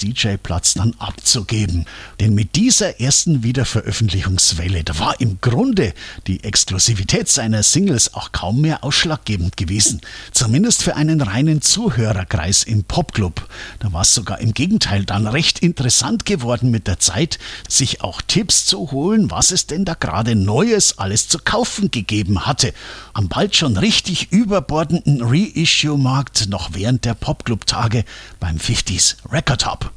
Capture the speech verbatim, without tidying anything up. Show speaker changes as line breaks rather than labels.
D J-Platz dann abzugeben. Denn mit dieser ersten Wiederveröffentlichungswelle, da war im Grunde die Exklusivität seiner Singles auch kaum mehr ausschlaggebend gewesen. Zumindest für einen reinen Zuhörerkreis im Popclub. Da war es sogar im Gegenteil dann recht interessant geworden mit der Zeit, sich auch Tipps zu holen, was es denn da gerade Neues alles zu kaufen gegeben hatte. Am bald schon richtig überbordenden Reissue-Markt noch während der Popclub-Tage beim fünfziger Record Hub.